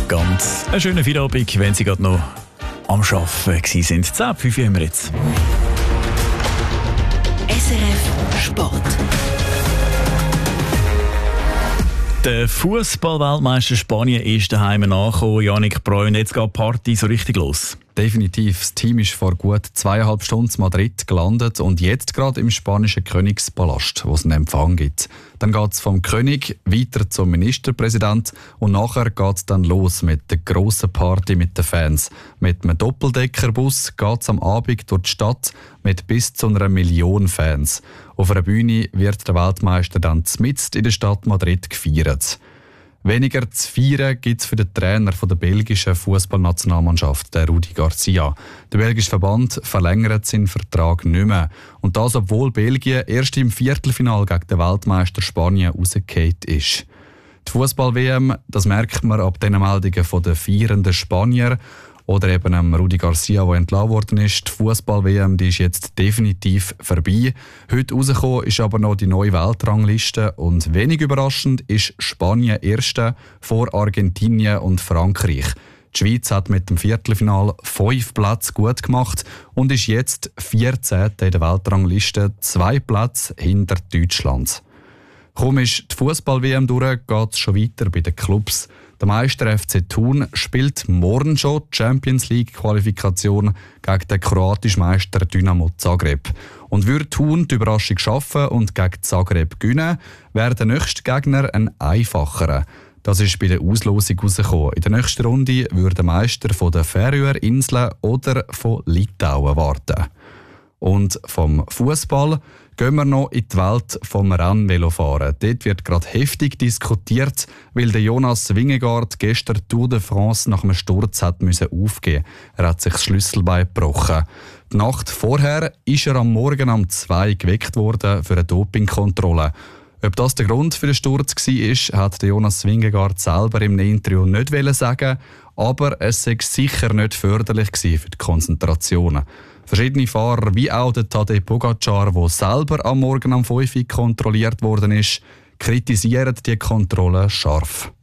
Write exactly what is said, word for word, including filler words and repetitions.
Ganz einen schönen Feierabend, wenn Sie gerade noch am Arbeiten sind. zehn fünf haben wir jetzt. S R F Sport. Der Fußball-Weltmeister Spanien ist daheim angekommen. Yannick Breuer, jetzt geht die Party so richtig los. Definitiv. Das Team ist vor gut zweieinhalb Stunden in Madrid gelandet und jetzt gerade im spanischen Königspalast, wo es einen Empfang gibt. Dann geht es vom König weiter zum Ministerpräsident und nachher geht es dann los mit der grossen Party mit den Fans. Mit einem Doppeldeckerbus geht es am Abend durch die Stadt mit bis zu einer Million Fans. Auf einer Bühne wird der Weltmeister dann mitten in der Stadt Madrid gefeiert. Weniger zu feiern gibt es für den Trainer der belgischen Fußballnationalmannschaft, Rudi Garcia. Der belgische Verband verlängert seinen Vertrag nicht mehr. Und das, obwohl Belgien erst im Viertelfinale gegen den Weltmeister Spanien rausgefallen ist. Die Fußball-W M, das merkt man ab den Meldungen von den feiernden Spanier oder eben am Rudi Garcia, der entlassen worden ist. Die Fußball-W M die ist jetzt definitiv vorbei. Heute rausgekommen ist aber noch die neue Weltrangliste und wenig überraschend ist Spanien Erste vor Argentinien und Frankreich. Die Schweiz hat mit dem Viertelfinal fünf Plätze gut gemacht und ist jetzt vierzehnte in der Weltrangliste, zwei Plätze hinter Deutschland. Kaum ist die Fußball-W M durch, geht es schon weiter bei den Clubs. Der Meister F C Thun spielt morgen schon die Champions League-Qualifikation gegen den kroatischen Meister Dynamo Zagreb. Und würde Thun die Überraschung schaffen und gegen Zagreb gewinnen, wäre der nächste Gegner ein einfacherer. Das ist bei der Auslosung herausgekommen. In der nächsten Runde würde der Meister von den Färöerinseln oder von Litauen warten. Und vom Fußball gehen wir noch in die Welt vom Rennvelofahren. Dort wird gerade heftig diskutiert, weil der Jonas Vingegaard gestern Tour de France nach einem Sturz hat müssen aufgeben. Er hat sich das Schlüsselbein gebrochen. Die Nacht vorher ist er am Morgen um zwei geweckt worden für eine Dopingkontrolle. Ob das der Grund für den Sturz war, hat der Jonas Vingegaard selber im Interview nicht sagen, aber es sei sicher nicht förderlich für die Konzentration. Verschiedene Fahrer, wie auch der Tadej Pogacar, der selber am Morgen um fünf Uhr kontrolliert worden ist, kritisieren die Kontrolle scharf.